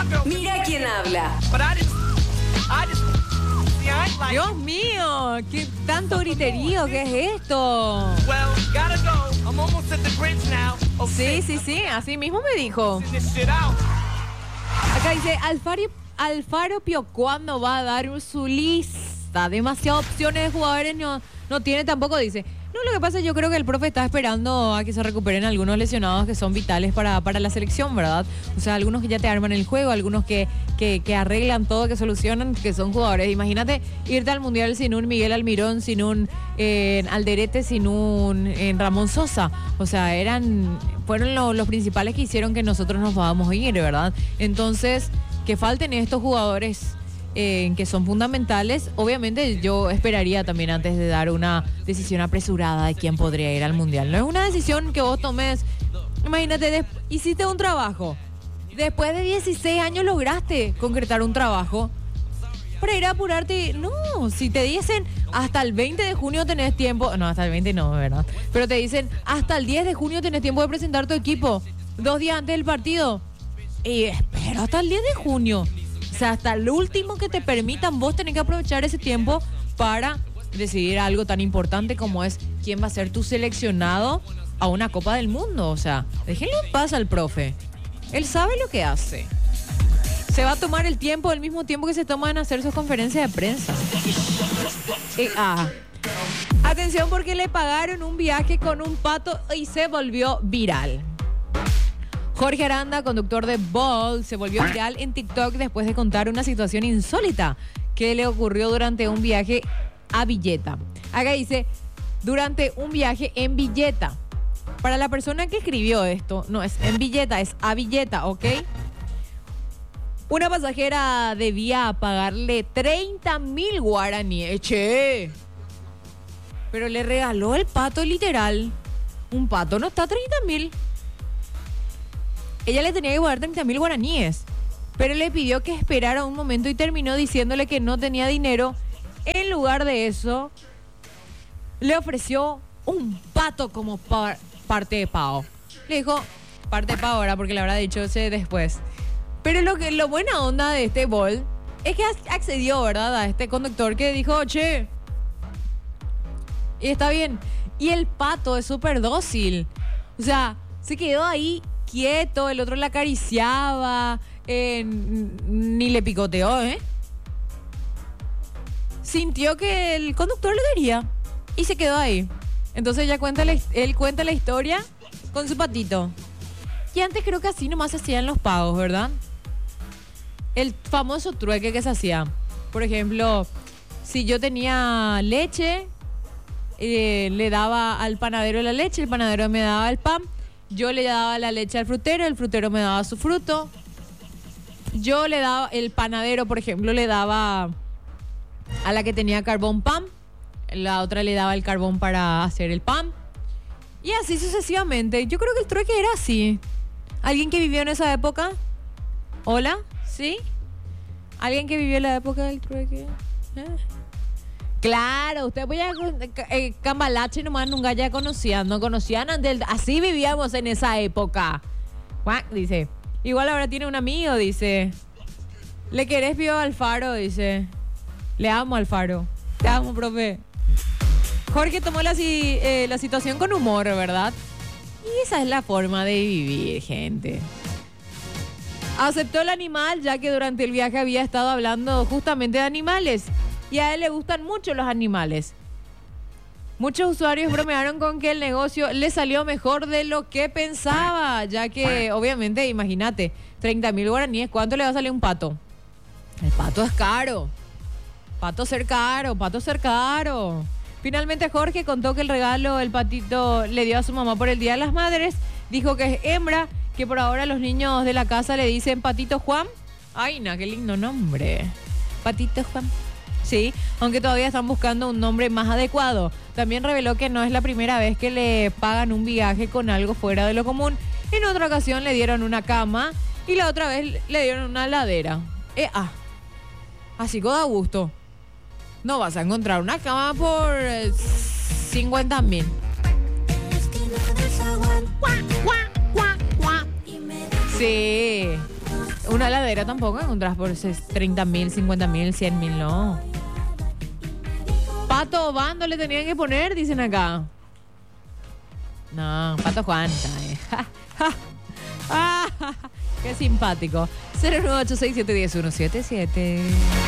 Mira quién habla. Dios mío, qué tanto griterío, ¿qué es esto? Sí, así mismo me dijo. Acá dice, Alfaro Pio, ¿cuándo va a dar su lista? Demasiadas opciones de jugadores no tiene tampoco, dice. No, lo que pasa es yo creo que el profe está esperando a que se recuperen algunos lesionados que son vitales para la selección, ¿verdad? O sea, algunos que ya te arman el juego, algunos que arreglan todo, que solucionan, que son jugadores. Imagínate irte al Mundial sin un Miguel Almirón, sin un Alderete, sin un Ramón Sosa. O sea, fueron los principales que hicieron que nosotros nos podamos ir, ¿verdad? Entonces, que falten estos jugadores que son fundamentales, obviamente yo esperaría también antes de dar una decisión apresurada de quién podría ir al Mundial. No es una decisión que vos tomes, imagínate, hiciste un trabajo, después de 16 años lograste concretar un trabajo, para ir a apurarte, no, si te dicen hasta el 20 de junio tenés tiempo, no, hasta el 20 no, ¿verdad? Pero te dicen hasta el 10 de junio tenés tiempo de presentar tu equipo, 2 días antes del partido, y espero hasta el 10 de junio. O sea, hasta el último que te permitan, vos tenés que aprovechar ese tiempo para decidir algo tan importante como es quién va a ser tu seleccionado a una Copa del Mundo. O sea, déjenle en paz al profe. Él sabe lo que hace. Se va a tomar el tiempo, el mismo tiempo que se toma en hacer sus conferencias de prensa. Atención, porque le pagaron un viaje con un pato y se volvió viral. Jorge Aranda, conductor de Ball, se volvió viral en TikTok después de contar una situación insólita que le ocurrió durante un viaje a Villeta. Acá dice, durante un viaje en Villeta. Para la persona que escribió esto, no es en Villeta, es a Villeta, ¿ok? Una pasajera debía pagarle 30.000 guaraníes. ¡Che! Pero le regaló el pato literal. Un pato no está 30.000. Ella le tenía que pagar 30.000 guaraníes, pero le pidió que esperara un momento y terminó diciéndole que no tenía dinero. En lugar de eso, le ofreció un pato como parte de pago. Le dijo, parte de pago ahora, porque le habrá dicho ese después. Pero lo buena onda de este Ball es que accedió, ¿verdad?, a este conductor que dijo, che, y está bien. Y el pato es súper dócil. O sea, se quedó ahí quieto, el otro le acariciaba, ni le picoteó, Sintió que el conductor lo quería y se quedó ahí. Entonces él cuenta la historia con su patito. Y antes creo que así nomás se hacían los pagos, ¿verdad? El famoso trueque que se hacía. Por ejemplo, si yo tenía leche, le daba al panadero la leche, el panadero me daba el pan. Yo le daba la leche al frutero, el frutero me daba su fruto. Yo le daba, el panadero, por ejemplo, le daba a la que tenía carbón pan. La otra le daba el carbón para hacer el pan. Y así sucesivamente. Yo creo que el trueque era así. ¿Alguien que vivió en esa época? ¿Hola? ¿Sí? ¿Alguien que vivió en la época del trueque? Claro, usted voy a Cambalache nomás nunca ya conocían, no conocían antes, así vivíamos en esa época. Juan dice, igual ahora tiene un amigo, dice. ¿Le querés vio Alfaro? Dice. Le amo Alfaro. Te amo, profe. Jorge tomó la situación con humor, ¿verdad? Y esa es la forma de vivir, gente. Aceptó el animal, ya que durante el viaje había estado hablando justamente de animales. Y a él le gustan mucho los animales. Muchos usuarios bromearon con que el negocio le salió mejor de lo que pensaba, ya que, obviamente, imagínate, 30.000 guaraníes, ¿cuánto le va a salir un pato? El pato es caro. Pato ser caro. Finalmente Jorge contó que el regalo el patito le dio a su mamá por el Día de las Madres. Dijo que es hembra, que por ahora los niños de la casa le dicen Patito Juan. Ay, no, qué lindo nombre. Patito Juan. Sí, aunque todavía están buscando un nombre más adecuado. También reveló que no es la primera vez que le pagan un viaje con algo fuera de lo común. En otra ocasión le dieron una cama y la otra vez le dieron una ladera. Así que da gusto. No vas a encontrar una cama por 50.000. Sí. Una heladera tampoco encontrás por 30.000, 50.000, 100.000, no. Pato Bando le tenían que poner, dicen acá. No, Pato Juan. Qué simpático. 0986710177.